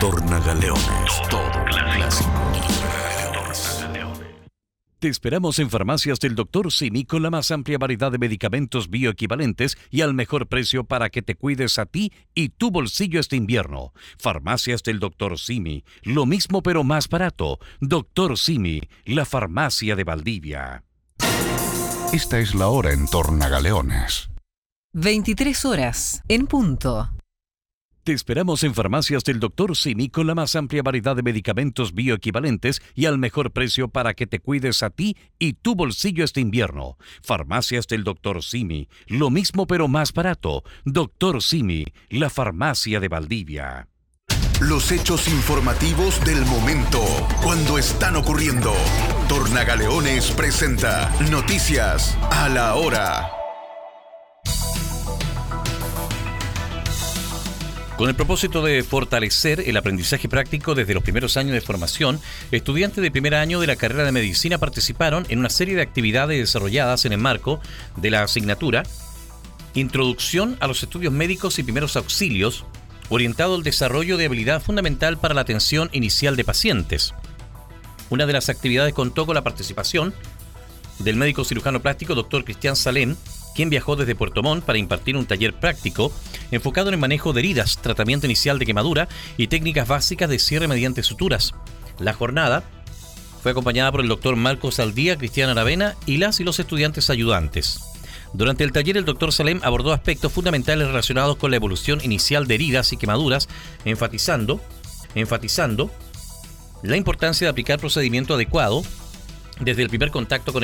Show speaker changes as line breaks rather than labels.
Tornagaleones, todo clásico.
Te esperamos en Farmacias del Dr. Simi con la más amplia variedad de medicamentos bioequivalentes y al mejor precio para que te cuides a ti y tu bolsillo este invierno. Farmacias del Dr. Simi, lo mismo pero más barato. Dr. Simi, la farmacia de Valdivia.
Esta es la hora en Tornagaleones.
23 horas, en punto.
Te esperamos en Farmacias del Dr. Simi con la más amplia variedad de medicamentos bioequivalentes y al mejor precio para que te cuides a ti y tu bolsillo este invierno. Farmacias del Dr. Simi, lo mismo pero más barato. Dr. Simi, la farmacia de Valdivia.
Los hechos informativos del momento, cuando están ocurriendo. Tornagaleones presenta Noticias a la Hora.
Con el propósito de fortalecer el aprendizaje práctico desde los primeros años de formación, estudiantes de primer año de la carrera de medicina participaron en una serie de actividades desarrolladas en el marco de la asignatura Introducción a los estudios médicos y primeros auxilios, orientado al desarrollo de habilidad fundamental para la atención inicial de pacientes. Una de las actividades contó con la participación del médico cirujano plástico Dr. Cristian Salem, quien viajó desde Puerto Montt para impartir un taller práctico enfocado en el manejo de heridas, tratamiento inicial de quemadura y técnicas básicas de cierre mediante suturas. La jornada fue acompañada por el Dr. Marcos Aldía, Cristian Aravena y las y los estudiantes ayudantes. Durante el taller, el Dr. Salem abordó aspectos fundamentales relacionados con la evolución inicial de heridas y quemaduras, enfatizando la importancia de aplicar procedimiento adecuado desde el primer contacto con